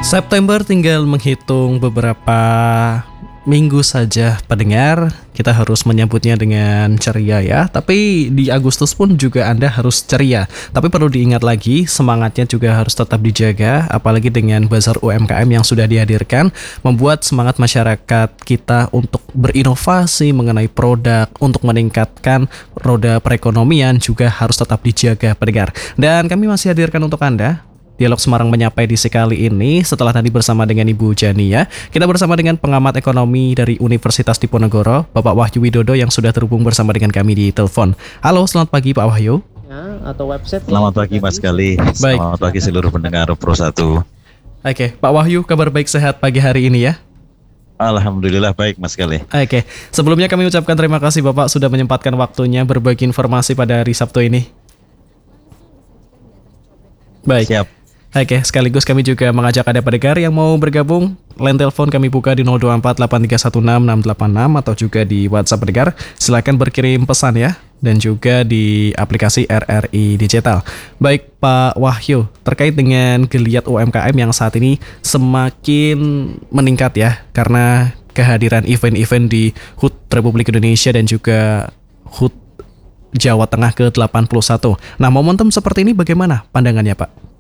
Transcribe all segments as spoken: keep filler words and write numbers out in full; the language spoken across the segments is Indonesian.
September tinggal menghitung beberapa minggu saja pendengar. Kita harus menyambutnya dengan ceria ya. Tapi di Agustus pun juga Anda harus ceria. Tapi perlu diingat lagi, semangatnya juga harus tetap dijaga. Apalagi dengan Bazar U M K M yang sudah dihadirkan, membuat semangat masyarakat kita untuk berinovasi mengenai produk, untuk meningkatkan roda perekonomian juga harus tetap dijaga pendengar. Dan kami masih hadirkan untuk Anda Dialog Semarang Menyapa edisi kali ini setelah tadi bersama dengan Ibu Jania. Kita bersama dengan pengamat ekonomi dari Universitas Diponegoro, Bapak Wahyu Widodo yang sudah terhubung bersama dengan kami di telepon. Halo, selamat pagi Pak Wahyu. Ya, atau website. Selamat pagi Mas Gali. Baik. Selamat pagi seluruh pendengar Pro satu. Oke, Pak Wahyu, kabar baik sehat pagi hari ini ya? Alhamdulillah baik Mas Gali. Oke, sebelumnya kami ucapkan terima kasih Bapak sudah menyempatkan waktunya berbagi informasi pada hari Sabtu ini. Baik. Siap. Oke, sekaligus kami juga mengajak Anda pendengar yang mau bergabung. Line telepon kami buka di nol dua empat delapan tiga satu enam enam delapan enam atau juga di WhatsApp pendengar. Silakan berkirim pesan ya, dan juga di aplikasi R R I Digital. Baik Pak Wahyu, terkait dengan geliat U M K M yang saat ini semakin meningkat ya, karena kehadiran event-event di H U T Republik Indonesia dan juga H U T Jawa Tengah ke delapan puluh satu. Nah, momentum seperti ini bagaimana pandangannya Pak?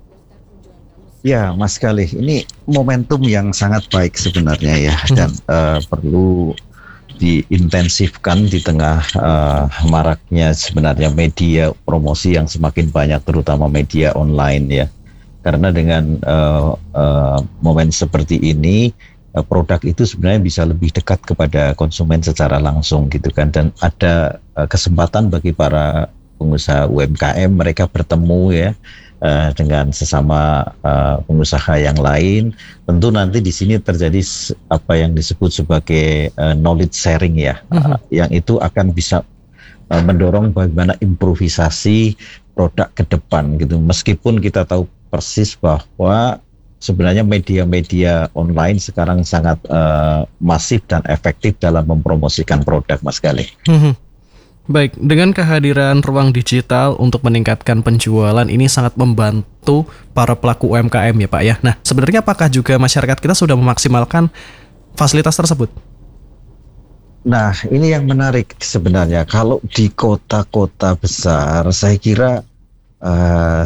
Ya Mas Gali, ini momentum yang sangat baik sebenarnya ya, dan uh, perlu diintensifkan di tengah uh, maraknya sebenarnya media promosi yang semakin banyak, terutama media online ya. Karena dengan uh, uh, momen seperti ini, uh, produk itu sebenarnya bisa lebih dekat kepada konsumen secara langsung gitu kan, dan ada uh, kesempatan bagi para pengusaha U M K M mereka bertemu ya Uh, dengan sesama uh, pengusaha yang lain. Tentu nanti di sini terjadi apa yang disebut sebagai uh, knowledge sharing ya, uh, uh-huh. yang itu akan bisa uh, mendorong bagaimana improvisasi produk ke depan gitu. Meskipun kita tahu persis bahwa sebenarnya media-media online sekarang sangat uh, masif dan efektif dalam mempromosikan produk Mas Gali. Uh-huh. Baik, dengan kehadiran ruang digital untuk meningkatkan penjualan ini sangat membantu para pelaku U M K M ya Pak ya. Nah, sebenarnya apakah juga masyarakat kita sudah memaksimalkan fasilitas tersebut? Nah, ini yang menarik sebenarnya. Kalau di kota-kota besar, saya kira uh,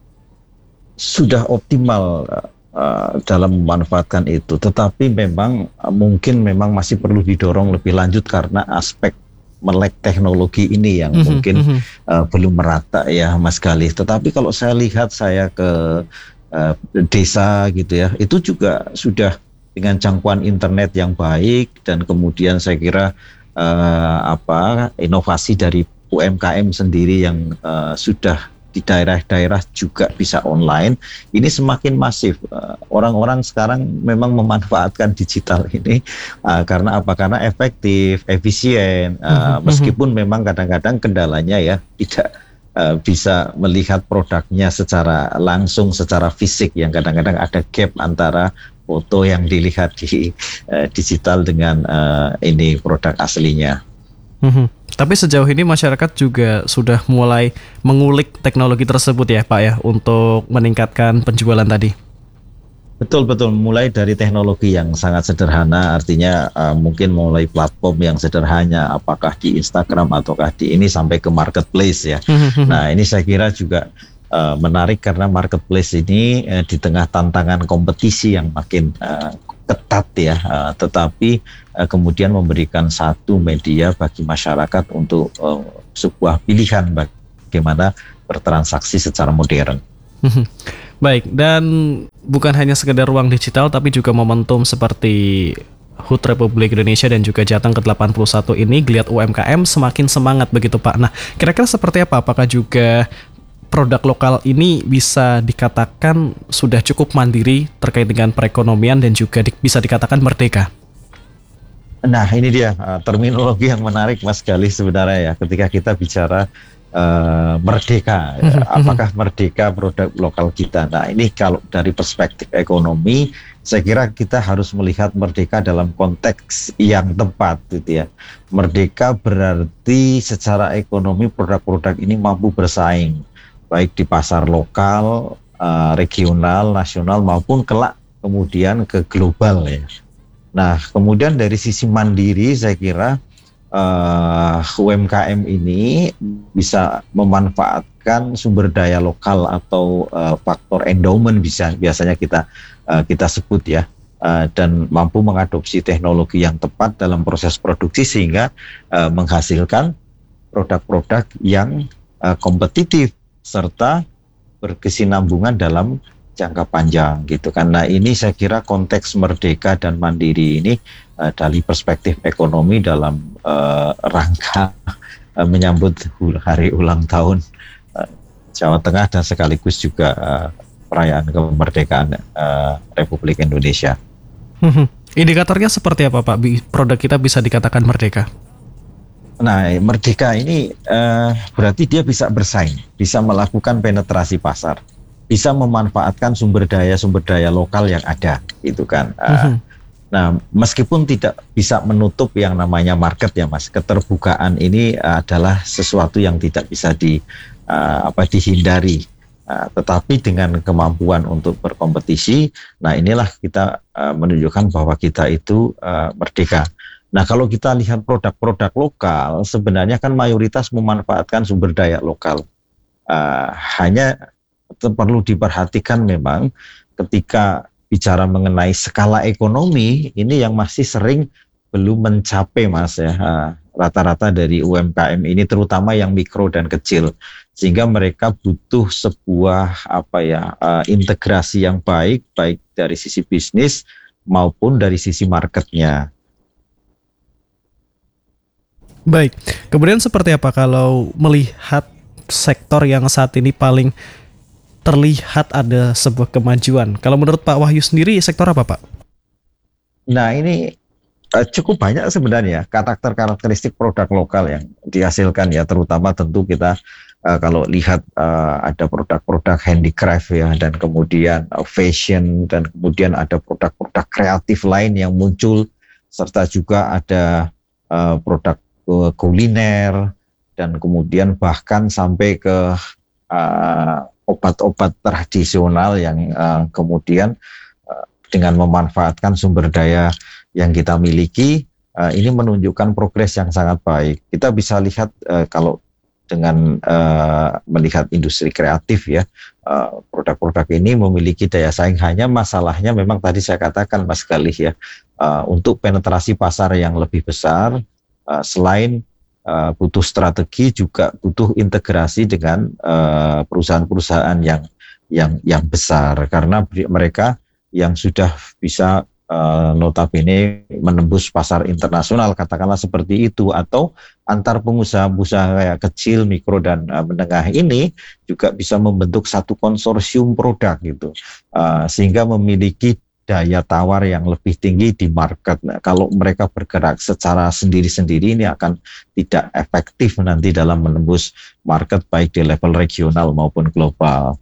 sudah optimal uh, dalam memanfaatkan itu. Tetapi memang uh, mungkin memang masih perlu didorong lebih lanjut karena aspek melek teknologi ini yang mm-hmm, mungkin mm-hmm. Uh, belum merata ya Mas Gali. Tetapi kalau saya lihat saya ke uh, desa gitu ya, itu juga sudah dengan jangkauan internet yang baik, dan kemudian saya kira uh, apa inovasi dari U M K M sendiri yang uh, sudah di daerah-daerah juga bisa online, ini semakin masif. Uh, orang-orang sekarang memang memanfaatkan digital ini uh, karena apa? Karena efektif, efisien, uh, meskipun memang kadang-kadang kendalanya ya tidak uh, bisa melihat produknya secara langsung, secara fisik, yang kadang-kadang ada gap antara foto yang dilihat di uh, digital dengan uh, ini produk aslinya. Hmm. Tapi sejauh ini masyarakat juga sudah mulai mengulik teknologi tersebut ya Pak ya, untuk meningkatkan penjualan tadi. Betul-betul, mulai dari teknologi yang sangat sederhana, artinya uh, mungkin mulai platform yang sederhana, apakah di Instagram ataukah di ini sampai ke marketplace ya. Nah, ini saya kira juga uh, menarik karena marketplace ini uh, di tengah tantangan kompetisi yang makin uh, ketat ya, uh, tetapi uh, kemudian memberikan satu media bagi masyarakat untuk uh, sebuah pilihan bagaimana bertransaksi secara modern. Baik, dan bukan hanya sekedar ruang digital, tapi juga momentum seperti H U T Republik Indonesia dan juga Jateng ke delapan puluh satu ini, geliat U M K M semakin semangat begitu Pak. Nah, kira-kira seperti apa? Apakah juga produk lokal ini bisa dikatakan sudah cukup mandiri terkait dengan perekonomian dan juga di, bisa dikatakan merdeka? Nah, ini dia uh, terminologi yang menarik Mas Gali sebenarnya ya, ketika kita bicara uh, merdeka, ya, apakah merdeka produk lokal kita? Nah, ini kalau dari perspektif ekonomi, saya kira kita harus melihat merdeka dalam konteks yang tepat gitu ya. Merdeka berarti secara ekonomi produk-produk ini mampu bersaing, baik di pasar lokal, uh, regional, nasional, maupun kelak kemudian ke global ya. Nah, kemudian dari sisi mandiri saya kira uh, U M K M ini bisa memanfaatkan sumber daya lokal atau uh, faktor endowment bisa biasanya kita uh, kita sebut ya, uh, dan mampu mengadopsi teknologi yang tepat dalam proses produksi sehingga uh, menghasilkan produk-produk yang uh, kompetitif serta berkesinambungan dalam jangka panjang gitu kan. Nah ini saya kira konteks merdeka dan mandiri ini uh, dari perspektif ekonomi dalam uh, rangka uh, menyambut hari ulang tahun uh, Jawa Tengah dan sekaligus juga uh, perayaan kemerdekaan uh, Republik Indonesia. Indikatornya seperti apa Pak? Produk kita bisa dikatakan merdeka? Nah merdeka ini uh, berarti dia bisa bersaing, bisa melakukan penetrasi pasar, bisa memanfaatkan sumber daya-sumber daya lokal yang ada, gitu kan. Uh, nah, meskipun tidak bisa menutup yang namanya market ya, Mas. Keterbukaan ini uh, adalah sesuatu yang tidak bisa di uh, apa dihindari. Uh, tetapi dengan kemampuan untuk berkompetisi, nah inilah kita uh, menunjukkan bahwa kita itu uh, merdeka. Nah, kalau kita lihat produk-produk lokal, sebenarnya kan mayoritas memanfaatkan sumber daya lokal. Uh, hanya perlu diperhatikan memang ketika bicara mengenai skala ekonomi ini yang masih sering belum mencapai Mas ya rata-rata dari U M K M ini terutama yang mikro dan kecil sehingga mereka butuh sebuah apa ya uh, integrasi yang baik baik dari sisi bisnis maupun dari sisi marketnya. Baik, kemudian seperti apa kalau melihat sektor yang saat ini paling terlihat ada sebuah kemajuan? Kalau menurut Pak Wahyu sendiri, sektor apa Pak? Nah ini uh, cukup banyak sebenarnya karakter-karakteristik produk lokal yang dihasilkan ya, terutama tentu kita uh, kalau lihat uh, ada produk-produk handicraft ya, dan kemudian uh, fashion, dan kemudian ada produk-produk kreatif lain yang muncul, serta juga ada uh, produk uh, kuliner, dan kemudian bahkan sampai ke uh, obat-obat tradisional yang uh, kemudian uh, dengan memanfaatkan sumber daya yang kita miliki, uh, ini menunjukkan progres yang sangat baik. Kita bisa lihat uh, kalau dengan uh, melihat industri kreatif ya, uh, produk-produk ini memiliki daya saing, hanya masalahnya memang tadi saya katakan Mas Galih ya, uh, untuk penetrasi pasar yang lebih besar, uh, selain Uh, butuh strategi juga butuh integrasi dengan uh, perusahaan-perusahaan yang yang yang besar karena mereka yang sudah bisa uh, notabene menembus pasar internasional katakanlah seperti itu, atau antar pengusaha-pengusaha kayak kecil, mikro dan uh, menengah ini juga bisa membentuk satu konsorsium produk gitu, uh, sehingga memiliki daya tawar yang lebih tinggi di market. Nah, kalau mereka bergerak secara sendiri-sendiri ini akan tidak efektif nanti dalam menembus market baik di level regional maupun global.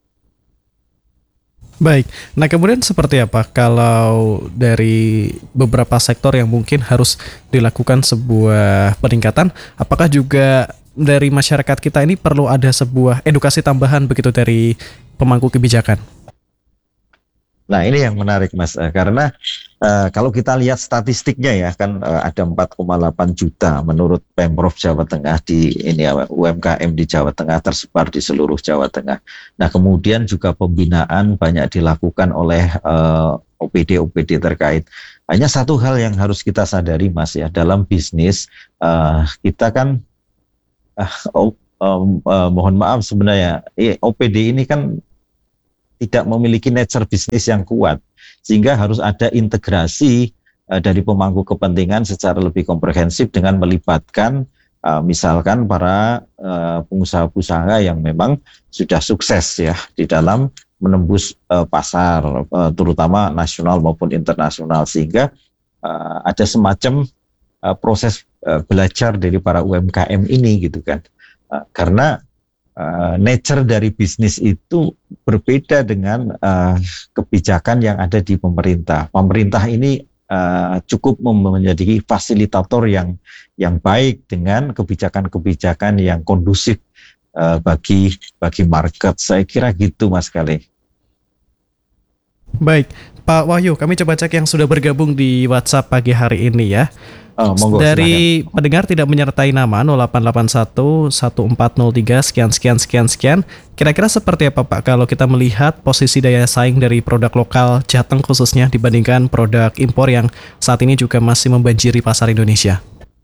Baik, nah kemudian seperti apa kalau dari beberapa sektor yang mungkin harus dilakukan sebuah peningkatan, apakah juga dari masyarakat kita ini perlu ada sebuah edukasi tambahan begitu dari pemangku kebijakan? Nah ini yang menarik Mas, uh, karena uh, kalau kita lihat statistiknya ya kan uh, ada empat koma delapan juta menurut Pemprov Jawa Tengah di ini ya, U M K M di Jawa Tengah tersebar di seluruh Jawa Tengah. Nah kemudian juga pembinaan banyak dilakukan oleh uh, O P D O P D terkait. Hanya satu hal yang harus kita sadari Mas ya, dalam bisnis uh, kita kan uh, oh, um, uh, mohon maaf sebenarnya eh, O P D ini kan tidak memiliki nature bisnis yang kuat, sehingga harus ada integrasi uh, dari pemangku kepentingan secara lebih komprehensif dengan melibatkan uh, misalkan para uh, pengusaha-pengusaha yang memang sudah sukses ya di dalam menembus uh, pasar, uh, terutama nasional maupun internasional, sehingga uh, ada semacam uh, proses uh, belajar dari para U M K M ini gitu kan, uh, karena Uh, nature dari bisnis itu berbeda dengan uh, kebijakan yang ada di pemerintah. Pemerintah ini uh, cukup menjadi fasilitator yang yang baik dengan kebijakan-kebijakan yang kondusif uh, bagi bagi market. Saya kira gitu Mas Galih. Baik, Pak Wahyu, kami coba cek yang sudah bergabung di WhatsApp pagi hari ini ya. Oh, monggo, Dari silakan. pendengar tidak menyertai nama nol delapan delapan satu satu empat nol tiga sekian sekian sekian sekian. Kira-kira seperti apa Pak kalau kita melihat posisi daya saing dari produk lokal Jateng khususnya dibandingkan produk impor yang saat ini juga masih membanjiri pasar Indonesia?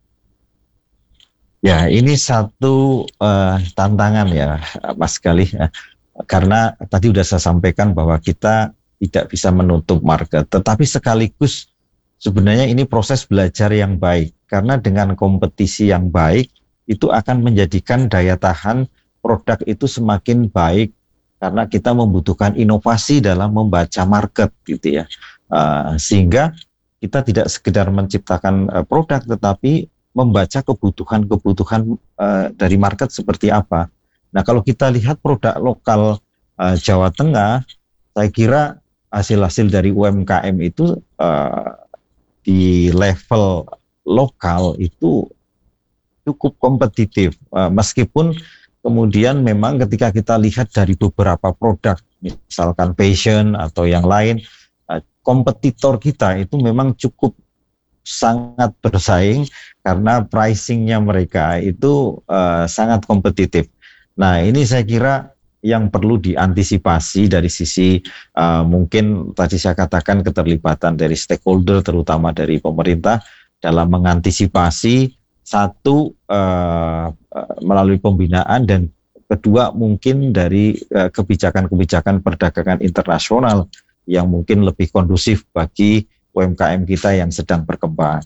Ya, ini satu eh, tantangan ya, Mas Galih. Eh, Karena tadi sudah saya sampaikan bahwa kita tidak bisa menutup market, tetapi sekaligus sebenarnya ini proses belajar yang baik. Karena dengan kompetisi yang baik, itu akan menjadikan daya tahan produk itu semakin baik. Karena kita membutuhkan inovasi dalam membaca market gitu ya. Eh, sehingga kita tidak sekedar menciptakan eh, produk, tetapi membaca kebutuhan-kebutuhan uh, dari market seperti apa. Nah, kalau kita lihat produk lokal uh, Jawa Tengah, saya kira hasil-hasil dari U M K M itu uh, di level lokal itu cukup kompetitif. Uh, meskipun kemudian memang ketika kita lihat dari beberapa produk, misalkan fashion atau yang lain, uh, kompetitor kita itu memang cukup sangat bersaing karena pricingnya mereka itu uh, sangat kompetitif. Nah, ini saya kira yang perlu diantisipasi dari sisi uh, mungkin tadi saya katakan keterlibatan dari stakeholder terutama dari pemerintah dalam mengantisipasi satu uh, uh, melalui pembinaan dan kedua mungkin dari uh, kebijakan-kebijakan perdagangan internasional yang mungkin lebih kondusif bagi U M K M kita yang sedang berkembang.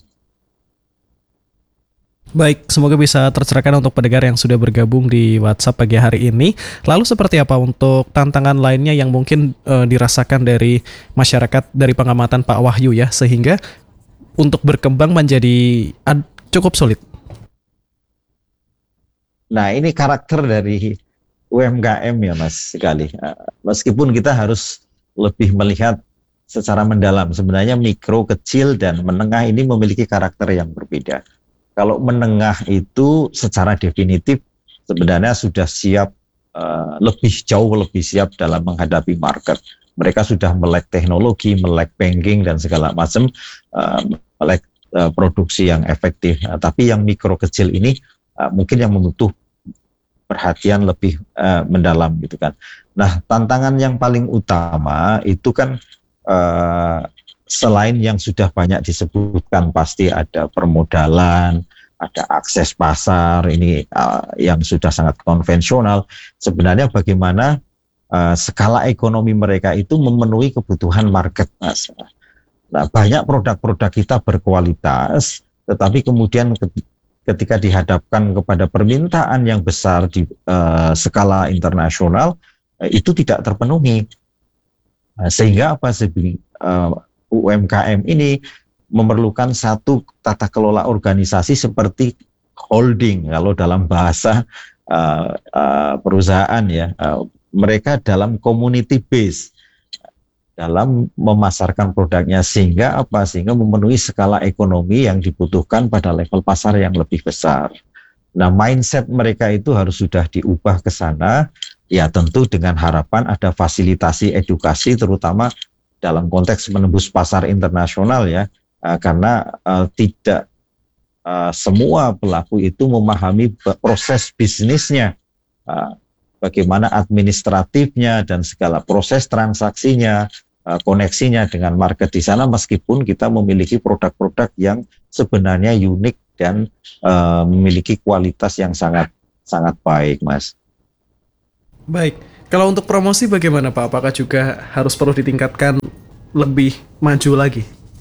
Baik, semoga bisa tercerahkan untuk pendengar yang sudah bergabung di WhatsApp pagi hari ini. Lalu seperti apa untuk tantangan lainnya yang mungkin uh, dirasakan dari masyarakat dari pengamatan Pak Wahyu ya, sehingga untuk berkembang menjadi ad- cukup sulit? Nah, ini karakter dari U M K M ya Mas sekali. Meskipun kita harus lebih melihat secara mendalam, sebenarnya mikro, kecil, dan menengah ini memiliki karakter yang berbeda. Kalau menengah itu secara definitif sebenarnya sudah siap, uh, lebih jauh lebih siap dalam menghadapi market. Mereka sudah melek teknologi, melek banking, dan segala macam, uh, melek uh, produksi yang efektif. Uh, tapi yang mikro kecil ini uh, mungkin yang membutuh perhatian lebih uh, mendalam gitu kan. Nah, tantangan yang paling utama itu kan Uh, selain yang sudah banyak disebutkan, pasti ada permodalan, ada akses pasar, ini uh, yang sudah sangat konvensional. Sebenarnya bagaimana uh, skala ekonomi mereka itu memenuhi kebutuhan market, Mas. Nah, banyak produk-produk kita berkualitas, tetapi kemudian ketika dihadapkan kepada permintaan yang besar di uh, skala internasional, uh, itu tidak terpenuhi. Nah, sehingga apa sih uh, U M K M ini memerlukan satu tata kelola organisasi seperti holding kalau dalam bahasa uh, uh, perusahaan ya, uh, mereka dalam community base dalam memasarkan produknya sehingga apa sehingga memenuhi skala ekonomi yang dibutuhkan pada level pasar yang lebih besar. Nah, mindset mereka itu harus sudah diubah ke sana. Ya, tentu dengan harapan ada fasilitasi edukasi terutama dalam konteks menembus pasar internasional ya, uh, karena uh, tidak uh, semua pelaku itu memahami proses bisnisnya, uh, bagaimana administratifnya dan segala proses transaksinya, uh, koneksinya dengan market di sana, meskipun kita memiliki produk-produk yang sebenarnya unik dan uh, memiliki kualitas yang sangat sangat baik, Mas. Baik, kalau untuk promosi bagaimana Pak? Apakah juga harus perlu ditingkatkan lebih maju lagi?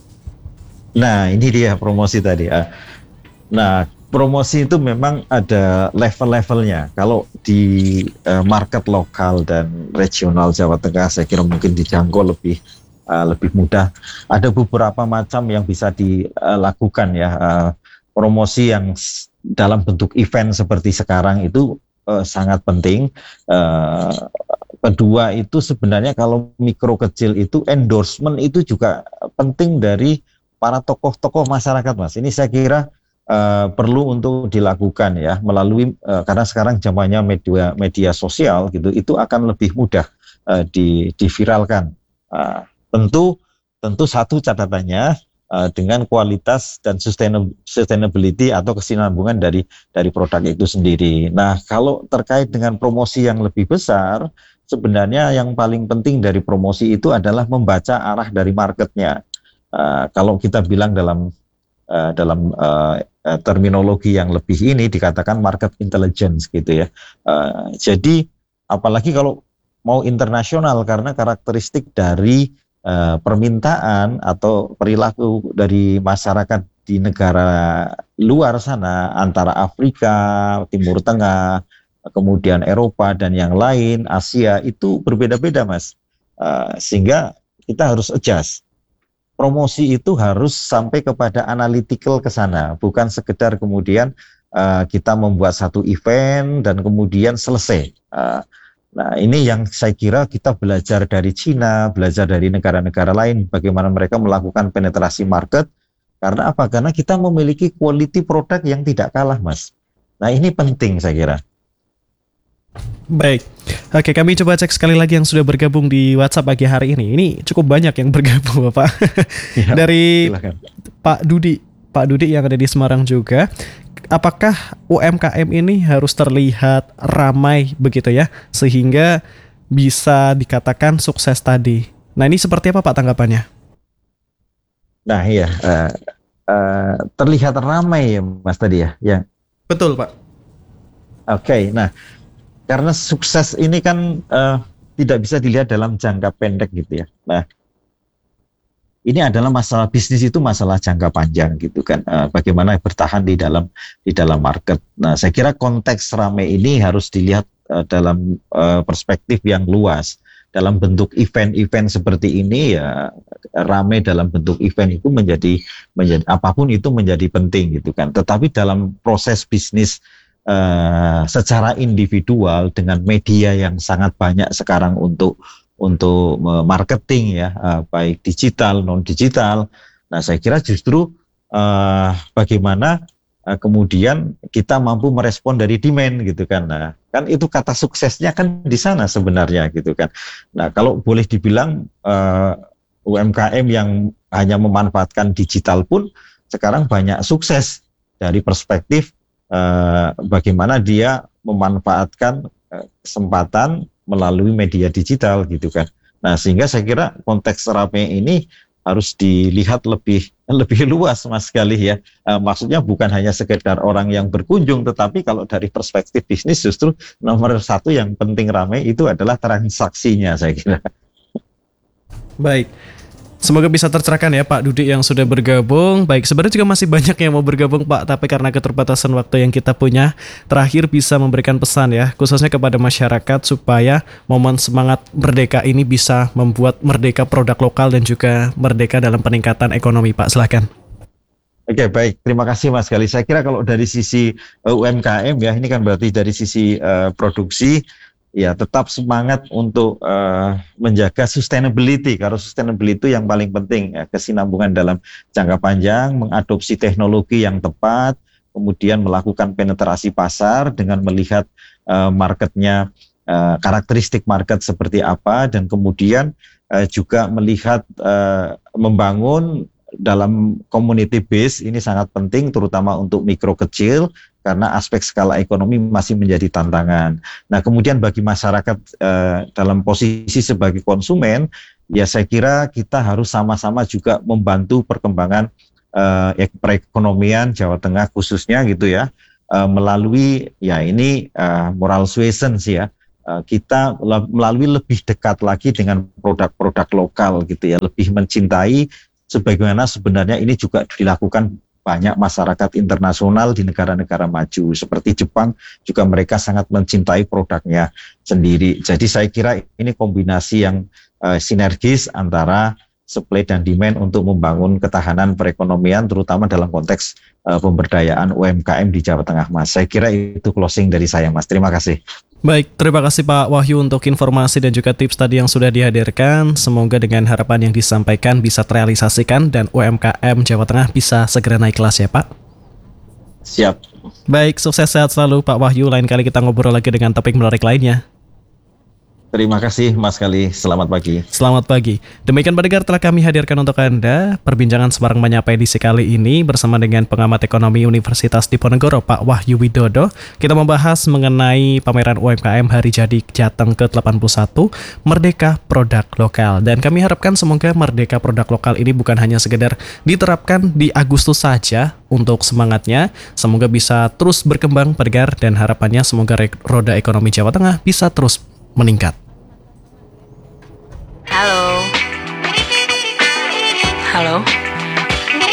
Nah, ini dia promosi tadi. Nah, promosi itu memang ada level-levelnya. Kalau di market lokal dan regional Jawa Tengah, saya kira mungkin dijangkau lebih lebih mudah. Ada beberapa macam yang bisa dilakukan ya. Promosi yang dalam bentuk event seperti sekarang itu Uh, sangat penting. Uh, kedua itu sebenarnya kalau mikro kecil itu endorsement itu juga penting dari para tokoh-tokoh masyarakat, Mas. Ini saya kira uh, perlu untuk dilakukan ya melalui uh, karena sekarang zamannya media media sosial gitu, itu akan lebih mudah uh, di, diviralkan. Uh, tentu tentu satu catatannya uh, dengan kualitas dan sustainability atau kesinambungan dari dari produk itu sendiri. Nah, kalau terkait dengan promosi yang lebih besar, sebenarnya yang paling penting dari promosi itu adalah membaca arah dari marketnya. Uh, kalau kita bilang dalam uh, dalam uh, terminologi yang lebih ini dikatakan market intelligence gitu ya. Uh, jadi apalagi kalau mau internasional, karena karakteristik dari uh, permintaan atau perilaku dari masyarakat di negara luar sana, antara Afrika, Timur Tengah, kemudian Eropa dan yang lain, Asia, itu berbeda-beda, Mas. Uh, sehingga kita harus adjust. Promosi itu harus sampai kepada analytical ke sana, bukan sekedar kemudian uh, kita membuat satu event dan kemudian selesai. Uh, nah ini yang saya kira kita belajar dari Cina, belajar dari negara-negara lain, bagaimana mereka melakukan penetrasi market. Karena apa? Karena kita memiliki quality produk yang tidak kalah, Mas. Nah ini penting saya kira. Baik, oke kami coba cek sekali lagi yang sudah bergabung di WhatsApp pagi hari ini. Ini cukup banyak yang bergabung Bapak. Ya, dari silakan. Pak Dudi, Pak Dudi yang ada di Semarang juga. Apakah U M K M ini harus terlihat ramai begitu ya, sehingga bisa dikatakan sukses tadi? Nah ini seperti apa Pak tanggapannya? Nah iya, uh, uh, terlihat ramai ya Mas tadi ya. Ya. Betul Pak. Oke, okay, nah karena sukses ini kan uh, tidak bisa dilihat dalam jangka pendek gitu ya. Nah, ini adalah masalah bisnis, itu masalah jangka panjang gitu kan. Uh, bagaimana bertahan di dalam di dalam market. Nah, saya kira konteks ramai ini harus dilihat uh, dalam uh, perspektif yang luas. Dalam bentuk event-event seperti ini ya, ramai dalam bentuk event itu menjadi menjadi apapun itu menjadi penting gitu kan. Tetapi dalam proses bisnis Uh, secara individual dengan media yang sangat banyak sekarang untuk untuk marketing ya, uh, baik digital non digital. Nah saya kira justru uh, bagaimana uh, kemudian kita mampu merespon dari demand gitu kan. Nah kan itu kata suksesnya kan di sana sebenarnya gitu kan. Nah kalau boleh dibilang uh, U M K M yang hanya memanfaatkan digital pun sekarang banyak sukses dari perspektif Uh, bagaimana dia memanfaatkan uh, kesempatan melalui media digital gitu kan. Nah sehingga saya kira konteks ramai ini harus dilihat lebih lebih luas Mas sekali ya. Uh, maksudnya bukan hanya sekedar orang yang berkunjung, tetapi kalau dari perspektif bisnis justru nomor satu yang penting ramai itu adalah transaksinya saya kira. Baik. Semoga bisa tercerahkan ya Pak Dudi yang sudah bergabung. Baik, sebenarnya juga masih banyak yang mau bergabung Pak, tapi karena keterbatasan waktu yang kita punya, terakhir bisa memberikan pesan ya, khususnya kepada masyarakat supaya momen semangat merdeka ini bisa membuat merdeka produk lokal dan juga merdeka dalam peningkatan ekonomi Pak. Silakan. Oke, baik. Terima kasih Mas Gali. Saya kira kalau dari sisi uh, U M K M ya, ini kan berarti dari sisi uh, produksi, ya tetap semangat untuk uh, menjaga sustainability. Karena sustainability itu yang paling penting ya, kesinambungan dalam jangka panjang, mengadopsi teknologi yang tepat, kemudian melakukan penetrasi pasar dengan melihat uh, marketnya, uh, karakteristik market seperti apa, dan kemudian uh, juga melihat uh, membangun dalam community base ini sangat penting, terutama untuk mikro kecil, karena aspek skala ekonomi masih menjadi tantangan. Nah, kemudian bagi masyarakat eh, dalam posisi sebagai konsumen, ya saya kira kita harus sama-sama juga membantu perkembangan eh, perekonomian Jawa Tengah khususnya gitu ya, eh, melalui ya ini eh, moral suasion ya. Uh, kita melalui lebih dekat lagi dengan produk-produk lokal gitu ya, lebih mencintai sebagaimana sebenarnya ini juga dilakukan banyak masyarakat internasional di negara-negara maju seperti Jepang, juga mereka sangat mencintai produknya sendiri. Jadi saya kira ini kombinasi yang uh, sinergis antara supply dan demand untuk membangun ketahanan perekonomian, terutama dalam konteks uh, pemberdayaan U M K M di Jawa Tengah, Mas. Saya kira itu closing dari saya, Mas. Terima kasih. Baik, terima kasih Pak Wahyu untuk informasi dan juga tips tadi yang sudah dihadirkan. Semoga dengan harapan yang disampaikan bisa terrealisasikan dan U M K M Jawa Tengah bisa segera naik kelas ya Pak. Siap. Baik, sukses sehat selalu Pak Wahyu. Lain kali kita ngobrol lagi dengan topik menarik lainnya. Terima kasih Mas Kali. Selamat pagi. Selamat pagi. Demikian pendengar telah kami hadirkan untuk Anda perbincangan Semarang Menyapa edisi kali ini bersama dengan pengamat ekonomi Universitas Diponegoro Pak Wahyu Widodo. Kita membahas mengenai pameran U M K M Hari Jadi Jateng ke delapan puluh satu Merdeka Produk Lokal. Dan kami harapkan semoga Merdeka Produk Lokal ini bukan hanya sekedar diterapkan di Agustus saja untuk semangatnya. Semoga bisa terus berkembang pendengar dan harapannya semoga roda ekonomi Jawa Tengah bisa terus meningkat. Halo. Halo.